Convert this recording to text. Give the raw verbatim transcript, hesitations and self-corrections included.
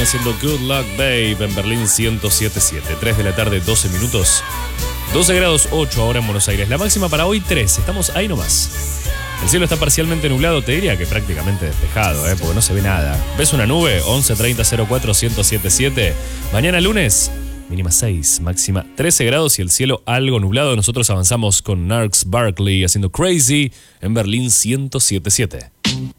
haciendo Good Luck Babe en Berlín ciento siete punto siete. tres de la tarde, doce minutos. doce grados ocho ahora en Buenos Aires. La máxima para hoy tres. Estamos ahí nomás. El cielo está parcialmente nublado, te diría que prácticamente despejado, ¿eh? Porque no se ve nada. ¿Ves una nube? once treinta cero cuatro uno cero siete siete. Mañana lunes, mínima seis, máxima trece grados y el cielo algo nublado. Nosotros avanzamos con Narcs Barkley haciendo Crazy en Berlín ciento siete punto siete.